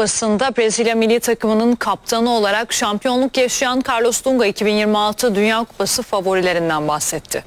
Kupası'nda Brezilya milli takımının kaptanı olarak şampiyonluk yaşayan Carlos Dunga 2026 Dünya Kupası favorilerinden bahsetti.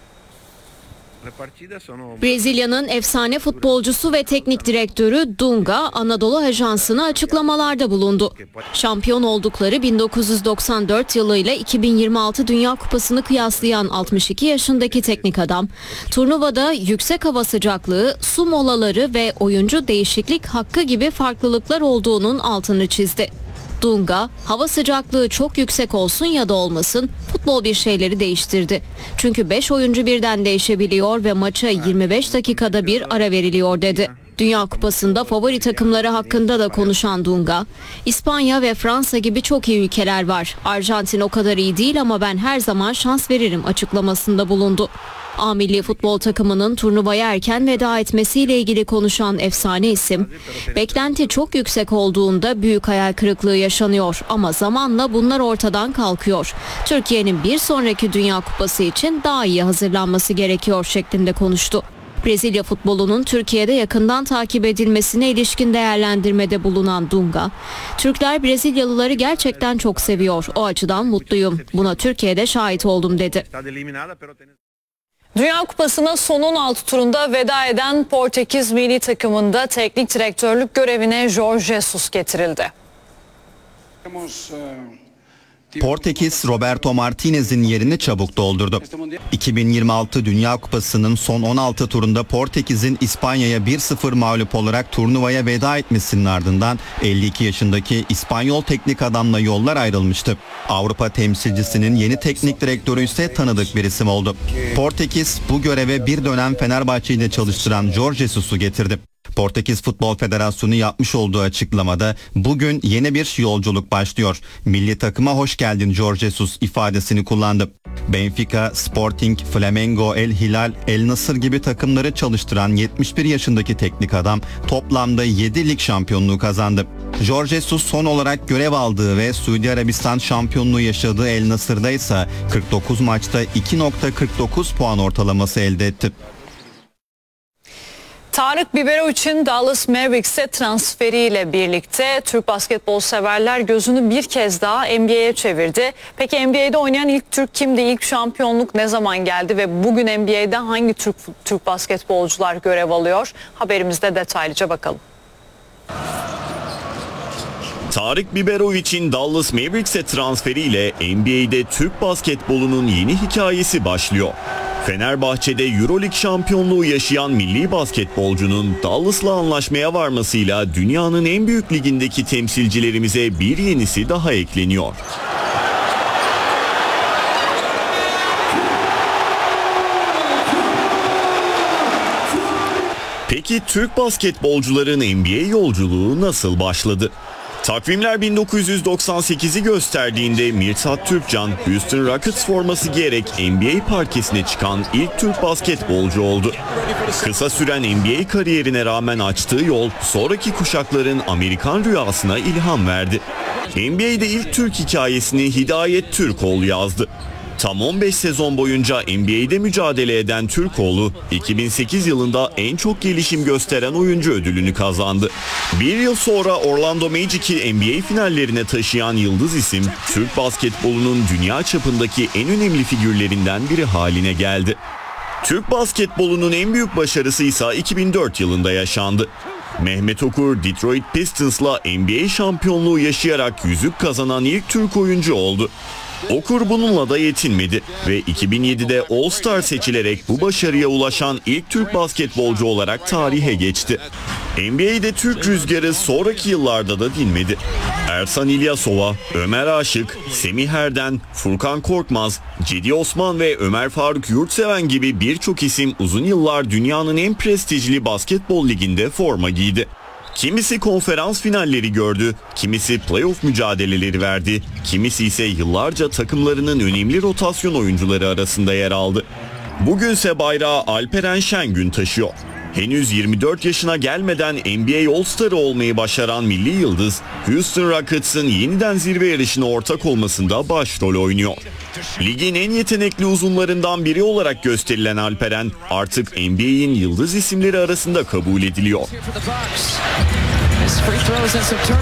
Brezilya'nın efsane futbolcusu ve teknik direktörü Dunga, Anadolu Ajansı'na açıklamalarda bulundu. Şampiyon oldukları 1994 yılıyla 2026 Dünya Kupası'nı kıyaslayan 62 yaşındaki teknik adam, turnuvada yüksek hava sıcaklığı, su molaları ve oyuncu değişiklik hakkı gibi farklılıklar olduğunun altını çizdi. Dunga, hava sıcaklığı çok yüksek olsun ya da olmasın, futbol bir şeyleri değiştirdi. Çünkü 5 oyuncu birden değişebiliyor ve maça 25 dakikada bir ara veriliyor dedi. Dünya Kupası'nda favori takımları hakkında da konuşan Dunga, İspanya ve Fransa gibi çok iyi ülkeler var. Arjantin o kadar iyi değil ama ben her zaman şans veririm açıklamasında bulundu. A milli futbol takımının turnuvaya erken veda etmesiyle ilgili konuşan efsane isim, beklenti çok yüksek olduğunda büyük hayal kırıklığı yaşanıyor ama zamanla bunlar ortadan kalkıyor. Türkiye'nin bir sonraki Dünya Kupası için daha iyi hazırlanması gerekiyor şeklinde konuştu. Brezilya futbolunun Türkiye'de yakından takip edilmesine ilişkin değerlendirmede bulunan Dunga, "Türkler Brezilyalıları gerçekten çok seviyor. O açıdan mutluyum. Buna Türkiye'de şahit oldum." dedi. Dünya Kupası'na son 16 turunda veda eden Portekiz milli takımında teknik direktörlük görevine Jorge Jesus getirildi. Portekiz, Roberto Martinez'in yerini çabuk doldurdu. 2026 Dünya Kupası'nın son 16 turunda Portekiz'in İspanya'ya 1-0 mağlup olarak turnuvaya veda etmesinin ardından 52 yaşındaki İspanyol teknik adamla yollar ayrılmıştı. Avrupa temsilcisinin yeni teknik direktörü ise tanıdık bir isim oldu. Portekiz bu göreve bir dönem Fenerbahçe ile çalıştıran Jorge Jesus'u getirdi. Portekiz Futbol Federasyonu yapmış olduğu açıklamada bugün yeni bir yolculuk başlıyor. Milli takıma hoş geldin Jorge Jesus ifadesini kullandı. Benfica, Sporting, Flamengo, El Hilal, El Nasır gibi takımları çalıştıran 71 yaşındaki teknik adam toplamda 7 lig şampiyonluğu kazandı. Jorge Jesus son olarak görev aldığı ve Suudi Arabistan şampiyonluğu yaşadığı El Nasır'da ise 49 maçta 2.49 puan ortalaması elde etti. Tarık Biberovic'in Dallas Mavericks'e transferiyle birlikte Türk basketbol severler gözünü bir kez daha NBA'ye çevirdi. Peki NBA'de oynayan ilk Türk kimdi? İlk şampiyonluk ne zaman geldi ve bugün NBA'de hangi Türk basketbolcular görev alıyor? Haberimizde detaylıca bakalım. Tarık Biberovic'in Dallas Mavericks'e transferiyle NBA'de Türk basketbolunun yeni hikayesi başlıyor. Fenerbahçe'de EuroLeague şampiyonluğu yaşayan milli basketbolcunun Dallas'la anlaşmaya varmasıyla dünyanın en büyük ligindeki temsilcilerimize bir yenisi daha ekleniyor. Peki Türk basketbolcuların NBA yolculuğu nasıl başladı? Takvimler 1998'i gösterdiğinde Mirsad Türkcan, Houston Rockets forması giyerek NBA parkesine çıkan ilk Türk basketbolcu oldu. Kısa süren NBA kariyerine rağmen açtığı yol, sonraki kuşakların Amerikan rüyasına ilham verdi. NBA'de ilk Türk hikayesini Hidayet Türkoğlu yazdı. Tam 15 sezon boyunca NBA'de mücadele eden Türkoğlu, 2008 yılında en çok gelişim gösteren oyuncu ödülünü kazandı. Bir yıl sonra Orlando Magic'i NBA finallerine taşıyan yıldız isim, Türk basketbolunun dünya çapındaki en önemli figürlerinden biri haline geldi. Türk basketbolunun en büyük başarısı ise 2004 yılında yaşandı. Mehmet Okur, Detroit Pistons'la NBA şampiyonluğu yaşayarak yüzük kazanan ilk Türk oyuncu oldu. Okur bununla da yetinmedi ve 2007'de All-Star seçilerek bu başarıya ulaşan ilk Türk basketbolcu olarak tarihe geçti. NBA'de Türk rüzgarı sonraki yıllarda da dinmedi. Ersan İlyasova, Ömer Aşık, Semih Erden, Furkan Korkmaz, Cedi Osman ve Ömer Faruk Yurtseven gibi birçok isim uzun yıllar dünyanın en prestijli basketbol liginde forma giydi. Kimisi konferans finalleri gördü, kimisi playoff mücadeleleri verdi, kimisi ise yıllarca takımlarının önemli rotasyon oyuncuları arasında yer aldı. Bugünse bayrağı Alperen Şengün taşıyor. Henüz 24 yaşına gelmeden NBA All-Star'ı olmayı başaran milli yıldız, Houston Rockets'ın yeniden zirve yarışına ortak olmasında başrol oynuyor. Ligin en yetenekli uzunlarından biri olarak gösterilen Alperen artık NBA'in yıldız isimleri arasında kabul ediliyor.